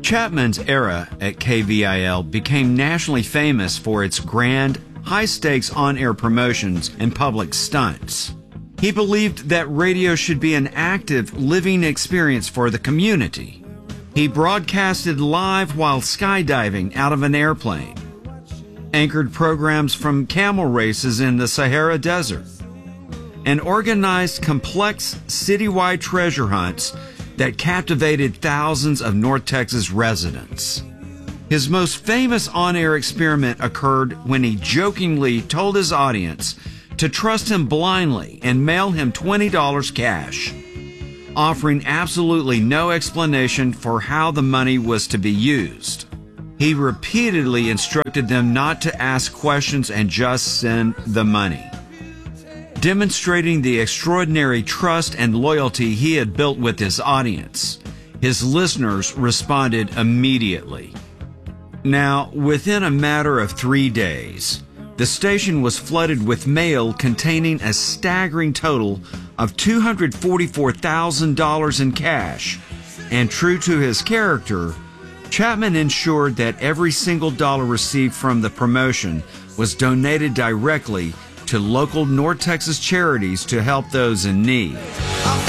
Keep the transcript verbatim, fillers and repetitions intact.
Chapman's era at K V I L became nationally famous for its grand, high-stakes on-air promotions and public stunts. He believed that radio should be an active, living experience for the community. He broadcasted live while skydiving out of an airplane, anchored programs from camel races in the Sahara Desert, and organized complex citywide treasure hunts that captivated thousands of North Texas residents. His most famous on-air experiment occurred when he jokingly told his audience to trust him blindly and mail him twenty dollars cash, offering absolutely no explanation for how the money was to be used. He repeatedly instructed them not to ask questions and just send the money, demonstrating the extraordinary trust and loyalty he had built with his audience. His listeners responded immediately. Now, within a matter of three days, the station was flooded with mail containing a staggering total of two hundred forty-four thousand dollars in cash, and true to his character, Chapman ensured that every single dollar received from the promotion was donated directly to local North Texas charities to help those in need.